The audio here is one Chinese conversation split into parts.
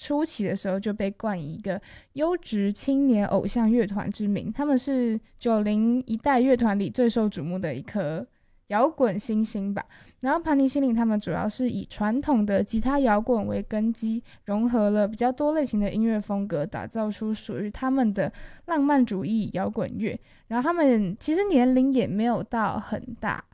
初期的时候就被冠以一个优质青年偶像乐团之名，他们是90一代乐团里最受瞩目的一颗摇滚新星吧。然后盘尼西林他们主要是以传统的吉他摇滚为根基，融合了比较多类型的音乐风格，打造出属于他们的浪漫主义摇滚乐。然后他们其实年龄也没有到很大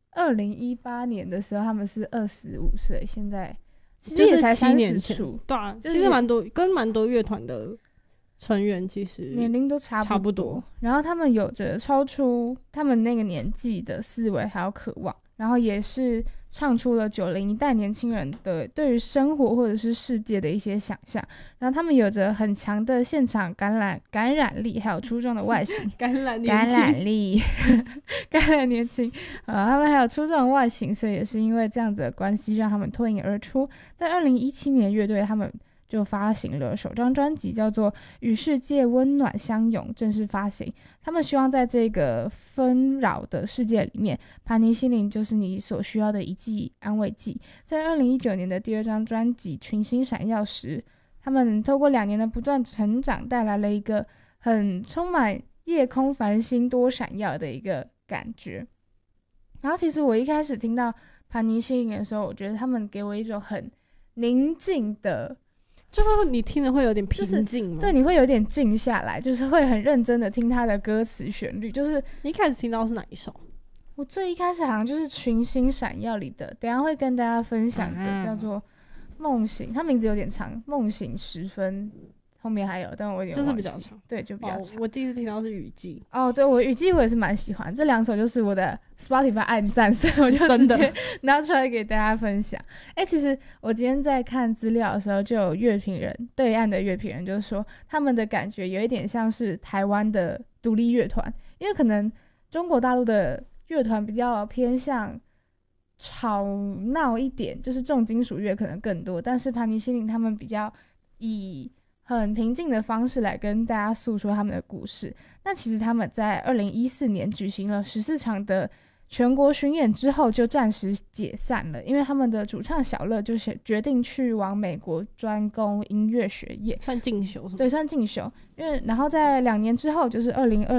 ，2018年的时候他们是25岁，现在其实也才30出， 对啊， 就是其实蛮多乐团的成员其实年龄都差不多。然后他们有着超出他们那个年纪的思维还有渴望，然后也是唱出了90一代年轻人的对于生活或者是世界的一些想象。然后他们有着很强的现场感染力，还有出众的外形感染力感染年轻他们还有出众的外形，所以也是因为这样子的关系让他们脱颖而出。在2017年，乐队他们就发行了首张专辑，叫做《与世界温暖相拥》，正式发行。他们希望在这个纷扰的世界里面，盘尼西林就是你所需要的一剂安慰剂。在2019年的第2张专辑《群星闪耀时》，他们透过2年的不断成长，带来了一个很充满夜空繁星多闪耀的一个感觉。然后其实我一开始听到盘尼西林的时候，我觉得他们给我一种很宁静的， 就是你听了会有点平静吗？ 对，你会有点静下来，就是会很认真的听他的歌词旋律。就是你一开始听到是哪一首？ 我最一开始好像就是《群星闪耀》里的，等一下会跟大家分享的，叫做梦醒，它名字有点长，梦醒时分后面还有，但我有点忘记， 就是比较长， 对，就比较长。 我第一次听到是雨季， 对，我雨季我也是蛮喜欢，这2首就是我的 Spotify 暗赞，所以我就直接拿出来给大家分享。其实我今天在看资料的时候，就有乐评人，对岸的乐评人就说，他们的感觉有一点像是台湾的独立乐团，因为可能中国大陆的乐团比较偏向吵闹一点，就是重金属乐可能更多，但是盘尼西林他们比较以很平静的方式来跟大家诉说他们的故事。那其实他们在2014年举行了14场的全国巡演之后就暂时解散了，因为他们的主唱小乐就是决定去往美国专攻音乐学业， 算进修是吗？ 对，算进修。然后在2年之后，就是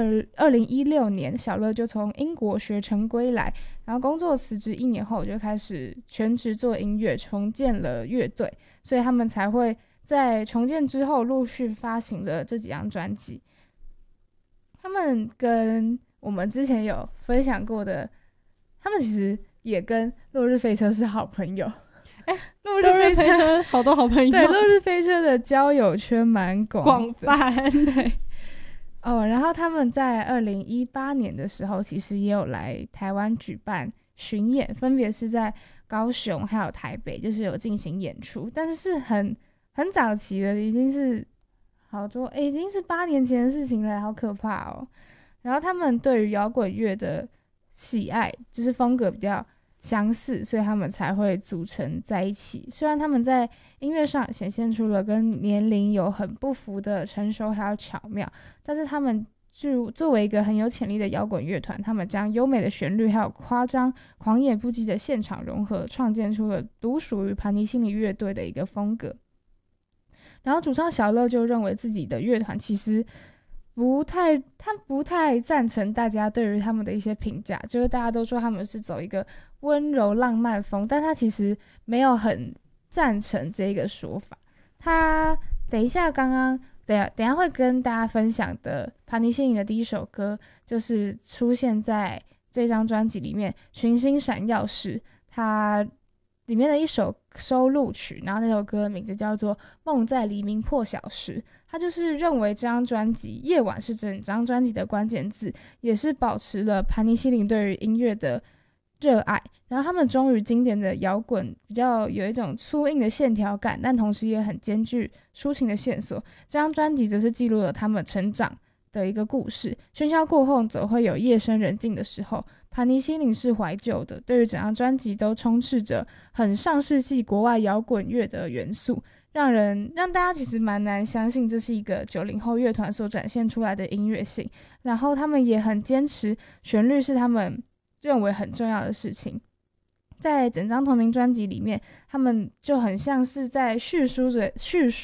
2016年，小乐就从英国学成归来，然后工作辞职1年后就开始全职做音乐，重建了乐队，所以他们才会在重建之后陆续发行了这几张专辑。他们跟我们之前有分享过的，他们其实也跟落日飞车是好朋友。落日飞车好多好朋友， 对，落日飞车的交友圈蛮广泛， 对。然后他们在2018年的时候，其实也有来台湾举办巡演，分别是在高雄还有台北，就是有进行演出，但是很早期的，已经是已经是8年前的事情了，好可怕哦。然后他们对于摇滚乐的喜爱，就是风格比较相似，所以他们才会组成在一起。虽然他们在音乐上显现出了跟年龄有很不符的成熟还有巧妙，但是他们就作为一个很有潜力的摇滚乐团，他们将优美的旋律还有夸张狂野不羁的现场融合，创建出了独属于盘尼西林乐队的一个风格。然后主唱小乐就认为自己的乐团其实他不太赞成大家对于他们的一些评价，就是大家都说他们是走一个温柔浪漫风，但他其实没有很赞成这个说法。他等一下会跟大家分享的盘尼西林的第一首歌，就是出现在这张专辑里面《群星闪耀时》，它里面的一首收录曲，然后那首歌的名字叫做《梦在黎明破晓时》。他就是认为这张专辑夜晚是整张专辑的关键字，也是保持了盘尼西林对于音乐的热爱。然后他们忠于经典的摇滚，比较有一种粗硬的线条感，但同时也很兼具抒情的线索。这张专辑则是记录了他们成长的一个故事，喧嚣过后总会有夜深人静的时候。盘尼西林是怀旧的，对于整张专辑都充斥着很上世纪国外摇滚乐的元素，让大家其实蛮难相信这是一个90后乐团所展现出来的音乐性。然后他们也很坚持旋律是他们认为很重要的事情。在整张同名专辑里面，他们就很像是在叙述